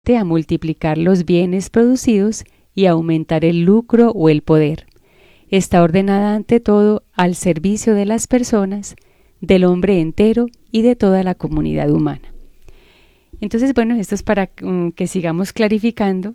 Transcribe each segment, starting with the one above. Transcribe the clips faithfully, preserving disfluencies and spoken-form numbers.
a multiplicar los bienes producidos y aumentar el lucro o el poder. Está ordenada ante todo al servicio de las personas, del hombre entero y de toda la comunidad humana. Entonces, bueno, esto es para um, que sigamos clarificando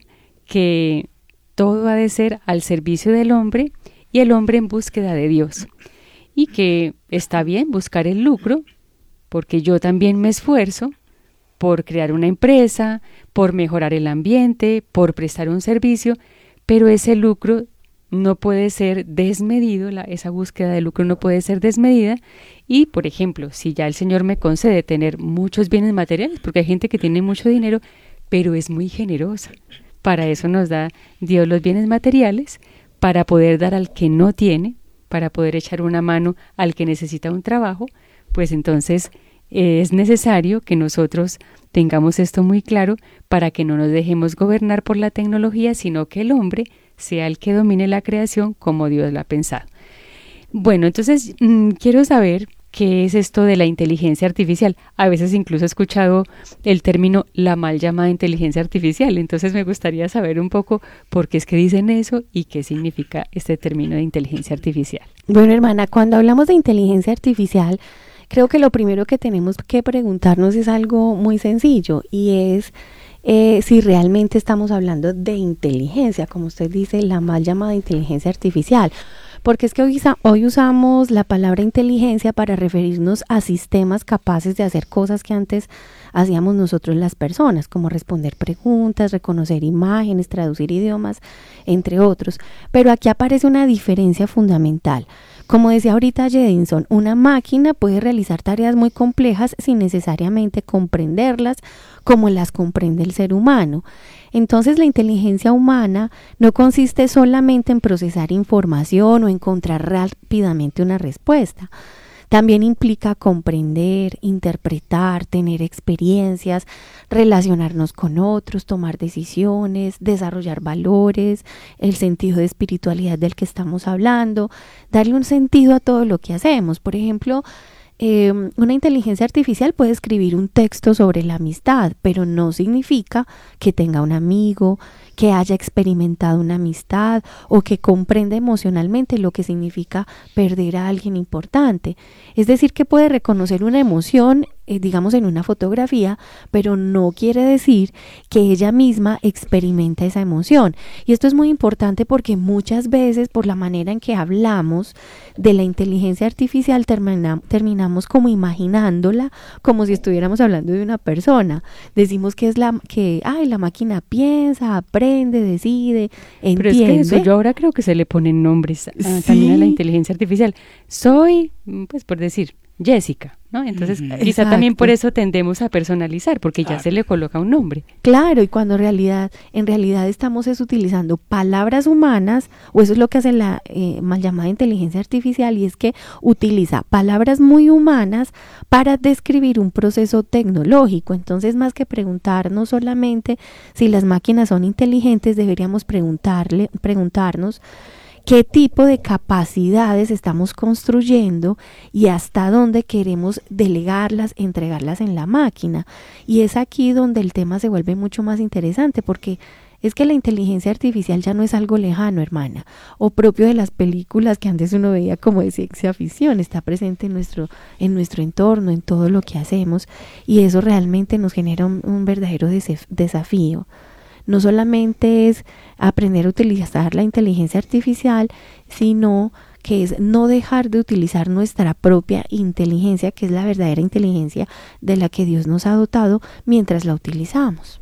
que todo ha de ser al servicio del hombre y el hombre en búsqueda de Dios. Y que está bien buscar el lucro, porque yo también me esfuerzo por crear una empresa, por mejorar el ambiente, por prestar un servicio, pero ese lucro no puede ser desmedido, la, esa búsqueda de lucro no puede ser desmedida. Y, por ejemplo, si ya el Señor me concede tener muchos bienes materiales, porque hay gente que tiene mucho dinero, pero es muy generosa. Para eso nos da Dios los bienes materiales, para poder dar al que no tiene, para poder echar una mano al que necesita un trabajo. Pues entonces eh, es necesario que nosotros tengamos esto muy claro para que no nos dejemos gobernar por la tecnología, sino que el hombre sea el que domine la creación como Dios la ha pensado. Bueno, entonces mmm, quiero saber qué es esto de la inteligencia artificial. A veces incluso he escuchado el término la mal llamada inteligencia artificial, entonces me gustaría saber un poco por qué es que dicen eso y qué significa este término de inteligencia artificial. Bueno, hermana, cuando hablamos de inteligencia artificial, creo que lo primero que tenemos que preguntarnos es algo muy sencillo y es Eh, si realmente estamos hablando de inteligencia, como usted dice, la mal llamada inteligencia artificial, porque es que hoy, hoy usamos la palabra inteligencia para referirnos a sistemas capaces de hacer cosas que antes hacíamos nosotros las personas, como responder preguntas, reconocer imágenes, traducir idiomas, entre otros, pero aquí aparece una diferencia fundamental. Como decía ahorita Jedinson, una máquina puede realizar tareas muy complejas sin necesariamente comprenderlas como las comprende el ser humano. Entonces la inteligencia humana no consiste solamente en procesar información o encontrar rápidamente una respuesta. También implica comprender, interpretar, tener experiencias, relacionarnos con otros, tomar decisiones, desarrollar valores, el sentido de espiritualidad del que estamos hablando, darle un sentido a todo lo que hacemos. Por ejemplo, eh, una inteligencia artificial puede escribir un texto sobre la amistad, pero no significa que tenga un amigo, que haya experimentado una amistad o que comprenda emocionalmente lo que significa perder a alguien importante. Es decir, que puede reconocer una emoción, eh, digamos en una fotografía, pero no quiere decir que ella misma experimenta esa emoción. Y esto es muy importante porque muchas veces por la manera en que hablamos de la inteligencia artificial termina, terminamos como imaginándola como si estuviéramos hablando de una persona. Decimos que es la que, ay, la máquina piensa, aprende, decide, entiende. Pero es que eso, yo ahora creo que se le ponen nombres uh, sí. también a la inteligencia artificial. Soy, pues por decir, Jessica, ¿no? Entonces uh-huh. quizá Exacto. también por eso tendemos a personalizar, porque claro. ya se le coloca un nombre. Claro, y cuando en realidad, en realidad estamos es utilizando palabras humanas, o eso es lo que hace la eh, mal llamada inteligencia artificial, y es que utiliza palabras muy humanas para describir un proceso tecnológico. Entonces, más que preguntarnos solamente si las máquinas son inteligentes, deberíamos preguntarle, preguntarnos qué tipo de capacidades estamos construyendo y hasta dónde queremos delegarlas, entregarlas en la máquina. Y es aquí donde el tema se vuelve mucho más interesante, porque es que la inteligencia artificial ya no es algo lejano, hermana, o propio de las películas que antes uno veía como de ciencia ficción. Está presente en nuestro, en nuestro entorno, en todo lo que hacemos, y eso realmente nos genera un, un verdadero des- desafío. No solamente es aprender a utilizar la inteligencia artificial, sino que es no dejar de utilizar nuestra propia inteligencia, que es la verdadera inteligencia de la que Dios nos ha dotado mientras la utilizamos.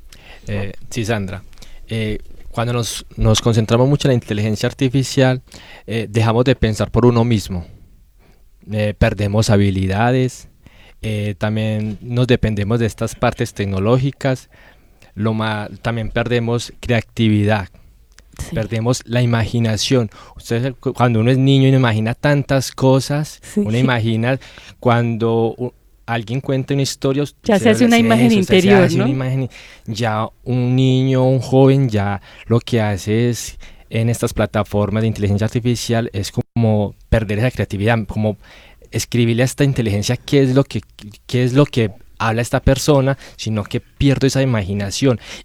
Eh, sí, Sandra. Eh, cuando nos, nos concentramos mucho en la inteligencia artificial, eh, dejamos de pensar por uno mismo. Eh, perdemos habilidades, eh, también nos dependemos de estas partes tecnológicas. Lo más, también perdemos creatividad, sí. perdemos la imaginación. Ustedes, cuando uno es niño, uno imagina tantas cosas, sí. uno imagina cuando uh, alguien cuenta una historia, ya se hace una imagen eso, interior, hace ¿no? Una imagen, ya un niño, un joven, ya lo que hace es en estas plataformas de inteligencia artificial es como perder esa creatividad, como escribirle a esta inteligencia qué es lo que, qué es lo que habla esta persona, sino que pierdo esa imaginación